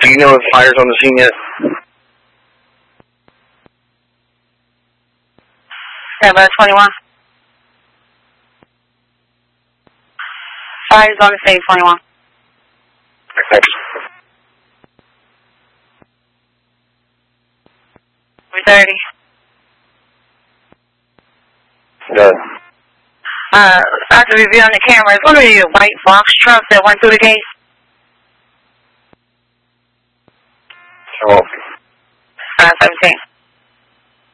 Do you know if fire's on the scene yet? Yeah, about 21. Fire's on the scene, 21. Thanks. 330. Done. After reviewing the cameras, what are your white box truck that went through the gate? Oh. 17.